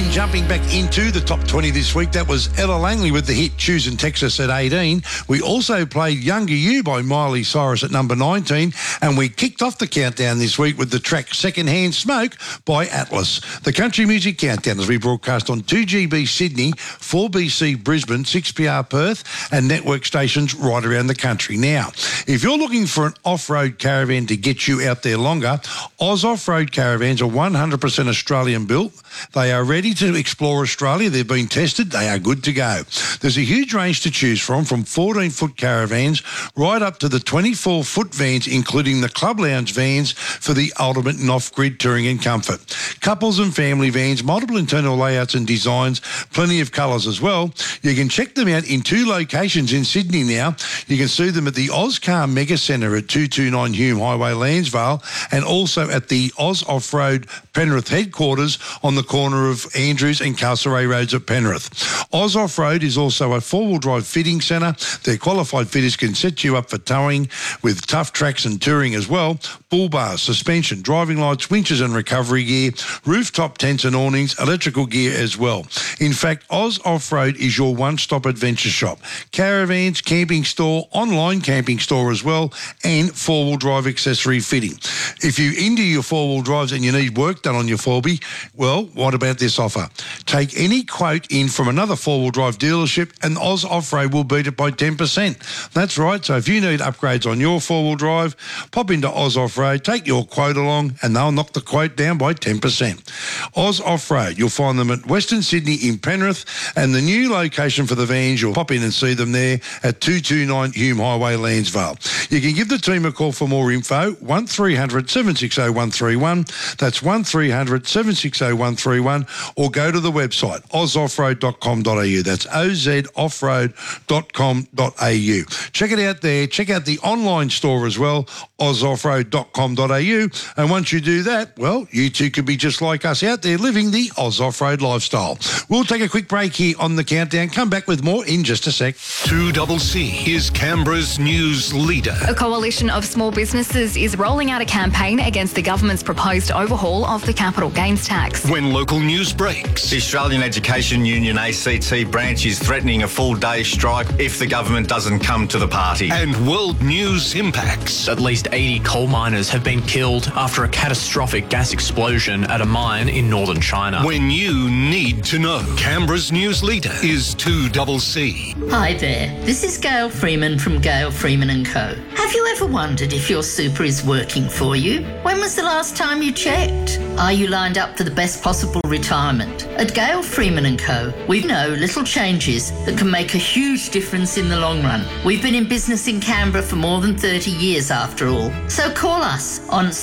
And jumping back into the top 20 this week, that was Ella Langley with the hit Choosing Texas at 18. We also played Younger You by Miley Cyrus at number 19. And we kicked off the countdown this week with the track Secondhand Smoke by Atlas. The Country Music Countdown as we broadcast on 2GB Sydney, 4BC Brisbane, 6PR Perth and network stations right around the country. Now, if you're looking for an off-road caravan to get you out there longer, Oz Off-Road Caravans are 100% Australian built. They are ready to explore Australia. They've been tested. They are good to go. There's a huge range to choose from 14-foot caravans right up to the 24-foot vans, including the Club Lounge vans for the ultimate and off-grid touring and comfort. Couples and family vans, multiple internal layouts and designs, plenty of colours as well. You can check them out in 2 locations in Sydney now. You can see them at the Ozcar Mega Centre at 229 Hume Highway, Lansvale, and also at the Oz Off-Road Penrith headquarters on the corner of Andrews and Castlereagh Roads at Penrith. Oz Off-Road is also a 4-wheel drive fitting centre. Their qualified fitters can set you up for towing with tough tracks and touring as well. Bull bars, suspension, driving lights, winches and recovery gear, rooftop tents and awnings, electrical gear as well. In fact, Oz Off-Road is your one-stop adventure shop. Caravans, camping store, online camping store as well, and 4-wheel drive accessory fitting. If you're into your 4-wheel drives and you need work done on your 4B, well, what about this offer? Take any quote in from another 4-wheel drive dealership and Oz Off-Road will beat it by 10%. That's right. So if you need upgrades on your 4-wheel drive, pop into Oz Off-Road, take your quote along and they'll knock the quote down by 10%. Oz Off-Road, you'll find them at Western Sydney in Penrith, and the new location for the vans, you'll pop in and see them there at 229 Hume Highway, Lansvale. You can give the team a call for more info, 1300 760 131. That's 1300 760 131, or go to the website, ozoffroad.com.au. That's ozoffroad.com.au. Check it out there. Check out the online store as well, ozoffroad.com.au. And once you do that, well, you too could be just like us out there living the Oz Off-Road lifestyle. We'll take a quick break here on the countdown. Come back with more in just a sec. 2CC is Canberra's news leader. A coalition of small businesses is rolling out a campaign against the government's proposed overhaul of the capital gains tax. When local news breaks. The Australian Education Union ACT branch is threatening a full-day strike if the government doesn't come to the party. And world news impacts. At least 80 coal miners have been killed after a catastrophic gas explosion at a mine in northern China. When you need to know. Canberra's news leader is 2CC. Hi there, this is Gail Freeman from Gail Freeman & Co. Have you ever wondered if your super is working for you? When was the last time you checked? Are you lined up for the best possible retirement? At Gail Freeman & Co, we know little changes that can make a huge difference in the long run. We've been in business in Canberra for more than 30 years after all. So call us on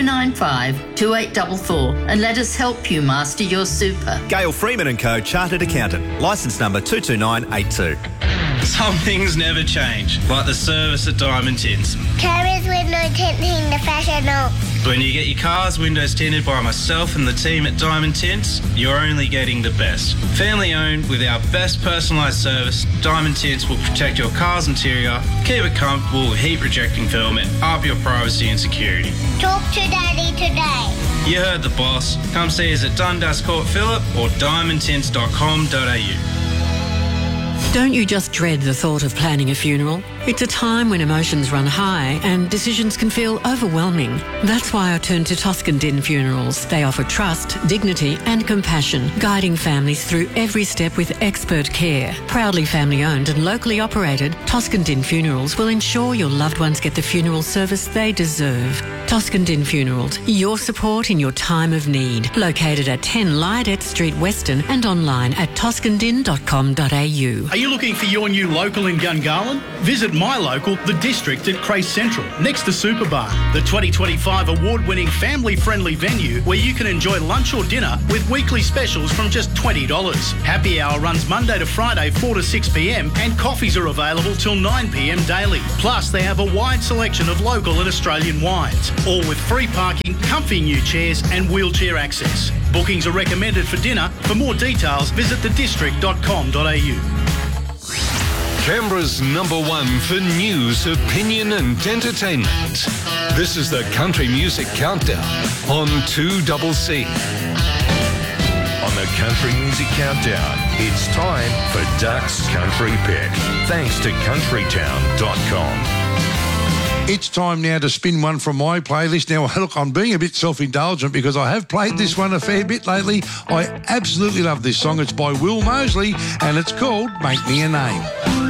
6295 2844 and let us help you master your super. Gail Freeman & Co, Chartered Accountant, licence number 22982. Some things never change, like the service at Diamond Tints. Carers window tinting professional. When you get your car's windows tinted by myself and the team at Diamond Tints, you're only getting the best. Family owned with our best personalised service, Diamond Tints will protect your car's interior, keep it comfortable with heat rejecting film and up your privacy and security. Talk to Daddy today. You heard the boss. Come see us at Dundas Court Phillip or diamondtints.com.au. Don't you just dread the thought of planning a funeral? It's a time when emotions run high and decisions can feel overwhelming. That's why I turn to Toscan Din Funerals. They offer trust, dignity and compassion, guiding families through every step with expert care. Proudly family owned and locally operated, Toscan Din Funerals will ensure your loved ones get the funeral service they deserve. Toscan Din Funerals, your support in your time of need. Located at 10 Lydet Street, Weston, and online at toscandin.com.au. Are you looking for your new local in Gungahlin? Visit my local, The District at Crace Central, next to Superbar, the 2025 award-winning family-friendly venue where you can enjoy lunch or dinner with weekly specials from just $20. Happy hour runs Monday to Friday 4 to 6 p.m. and coffees are available till 9 p.m. daily. Plus, they have a wide selection of local and Australian wines, all with free parking, comfy new chairs and wheelchair access. Bookings are recommended for dinner. For more details, visit thedistrict.com.au. Canberra's #1 for news, opinion and entertainment. This is the Country Music Countdown on 2CC. On the country music countdown. It's time for Duck's Country Pick. Thanks to countrytown.com. It's time now to spin one from my playlist. Now, look, I'm being a bit self-indulgent because I have played this one a fair bit lately. I absolutely love this song. It's by Will Mosley and it's called Make Me a Name.